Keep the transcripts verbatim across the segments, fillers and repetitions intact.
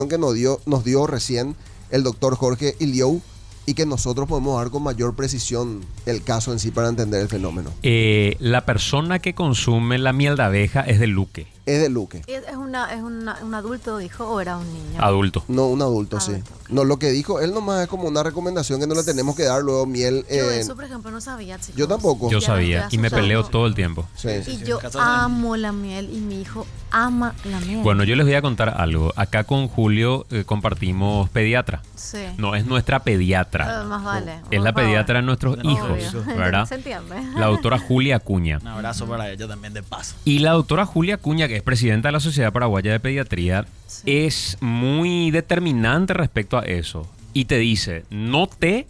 que nos dio, nos dio recién el doctor Jorge Iliou, y que nosotros podemos dar con mayor precisión el caso en sí para entender el fenómeno. Eh, la persona que consume la miel de abeja es de Luque. Es de Luque. ¿Es, es, una, es una, un adulto, dijo, o era un niño? Adulto. No, un adulto, adulto sí. Okay. No, lo que dijo él nomás es como una recomendación que no le tenemos que dar luego miel. Yo Eh, eso, por ejemplo, no sabía, chicos. Yo tampoco. Yo Ya sabía y me asustando. peleo todo el tiempo. Sí. Y yo amo la miel y mi hijo ama la miel. Bueno, yo les voy a contar algo. Acá con Julio eh, compartimos pediatra. Sí. No es nuestra pediatra. Uh, más vale. Es la por favor. pediatra de nuestros No, hijos, Obvio. ¿verdad? Se entiende. La doctora Julia Acuña. Un abrazo para ella también de paso. Y la doctora Julia Acuña, que es presidenta de la Sociedad Paraguaya de Pediatría, Sí. es muy determinante respecto a eso. Y te dice, no té,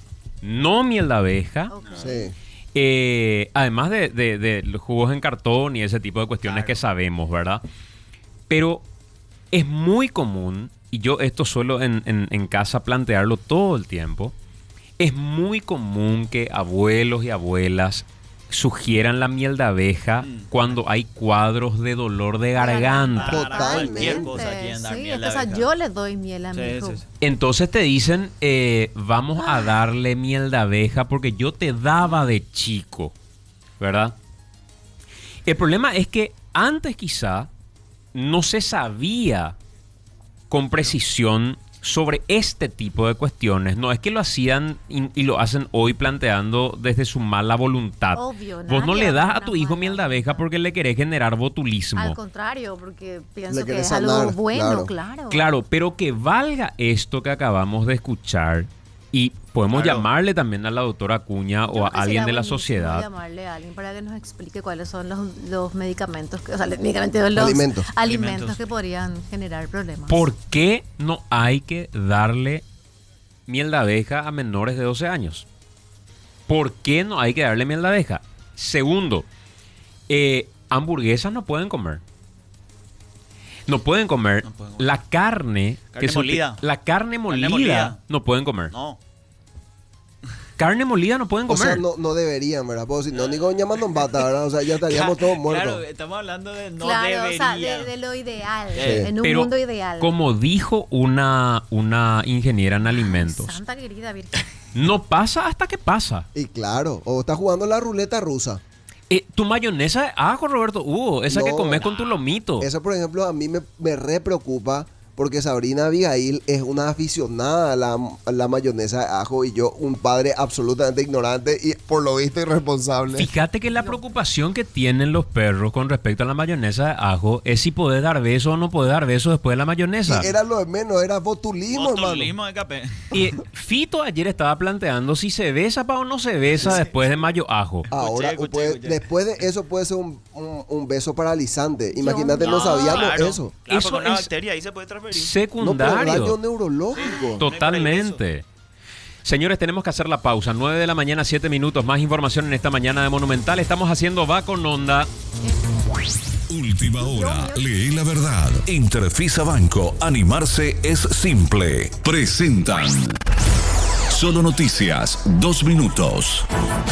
no miel de abeja, Ok. Sí. eh, además de, de- de los jugos en cartón y ese tipo de cuestiones Claro. que sabemos, ¿verdad? Pero es muy común, y yo esto suelo en, en- en casa plantearlo todo el tiempo, es muy común que abuelos y abuelas sugieran la miel de abeja Mm. cuando hay cuadros de dolor de garganta. Para Totalmente. cualquier cosa quieren dar Sí, miel de o sea, abeja. yo le doy miel a mi Sí, hijo. sí, sí. Entonces te dicen, eh, vamos a darle miel de abeja porque yo te daba de chico, ¿verdad? El problema es que antes quizá no se sabía con precisión sobre este tipo de cuestiones. No es que lo hacían y, y lo hacen hoy planteando desde su mala voluntad. Obvio, Vos no nadie le das hace a tu una hijo mala miel de abeja porque le querés generar botulismo. Al contrario, porque pienso Le que querés es algo sanar, bueno, claro. claro. Claro, pero que valga esto que acabamos de escuchar, y podemos Claro. llamarle también a la doctora Acuña Yo o a creo que alguien sería de la buenísimo sociedad. llamarle a alguien para que nos explique cuáles son los, los medicamentos, que, o sea, los medicamentos, los Alimentos. alimentos, Alimentos. que podrían generar problemas. ¿Por qué no hay que darle miel de abeja a menores de doce años? ¿Por qué no hay que darle miel de abeja? Segundo, eh, hamburguesas no pueden comer. No pueden comer. No pueden comer. La carne... Carne se uti- molida. La carne molida, molida. no pueden comer. No. Carne molida no pueden O comer. sea, no, no deberían, ¿verdad? Porque si no, ni con llamando en bata, ¿verdad? O sea, ya estaríamos todos muertos. Claro, estamos hablando de no claro, debería. o sea, de, de lo ideal, Sí. en un Pero mundo ideal. como dijo una, una ingeniera en alimentos, Santa querida Virgen. no pasa hasta que pasa. Y claro, o está jugando la ruleta rusa. Eh, tu mayonesa de ajo, Roberto, uh, esa que No. comes con tu lomito. Eso, por ejemplo, a mí me, me re preocupa porque Sabrina Abigail es una aficionada a la, a la mayonesa de ajo y yo un padre absolutamente ignorante y por lo visto irresponsable. Fíjate que la preocupación que tienen los perros con respecto a la mayonesa de ajo es si podés dar beso o no podés dar beso después de la mayonesa. Y era lo de menos, era botulismo, hermano. Botulismo de café. Y Fito ayer estaba planteando si se besa pa o no se besa después de mayo ajo. Ahora, Escuché, puede- escuché. después de eso puede ser un, un- un beso paralizante. Imagínate, no mío. sabíamos Claro. eso. Claro, Eso porque una es bacteria ahí se puede transferir. No, pero Secundario. daño neurológico. Totalmente. Señores, tenemos que hacer la pausa. nueve de la mañana, siete minutos. Más información en esta mañana de Monumental. Estamos haciendo Va con Onda. Última hora, lee la verdad. Interfisa Banco, animarse es simple. Presentan Solo Noticias, dos minutos.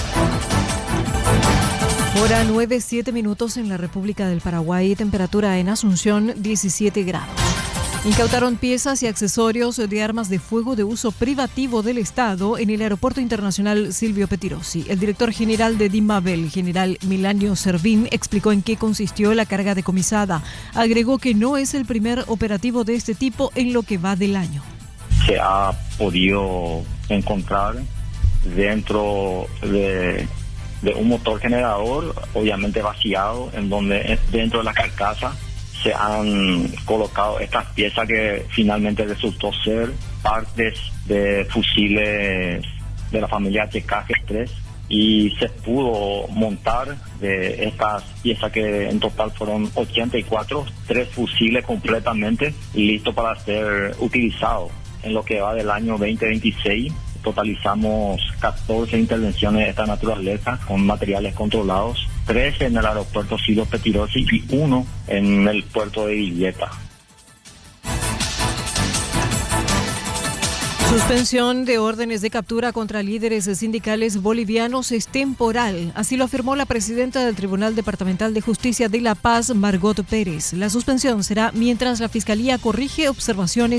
Hora nueve, siete minutos en la República del Paraguay. Temperatura en Asunción, diecisiete grados. Incautaron piezas y accesorios de armas de fuego de uso privativo del Estado en el Aeropuerto Internacional Silvio Pettirossi. El director general de DIMABEL, general Milanio Servín, explicó en qué consistió la carga decomisada. Agregó que no es el primer operativo de este tipo en lo que va del año. Se ha podido encontrar dentro de, de un motor generador, obviamente vaciado, en donde dentro de la carcasa se han colocado estas piezas que finalmente resultó ser partes de fusiles de la familia H K G tres, y se pudo montar de estas piezas que en total fueron ochenta y cuatro, tres fusiles completamente listos para ser utilizados. En lo que va del año veinte veintiséis totalizamos catorce intervenciones de esta naturaleza con materiales controlados, trece en el aeropuerto Silvio Pettirossi y uno en el puerto de Villeta. Suspensión de órdenes de captura contra líderes sindicales bolivianos es temporal. Así lo afirmó la presidenta del Tribunal Departamental de Justicia de La Paz, Margot Pérez. La suspensión será mientras la Fiscalía corrige observaciones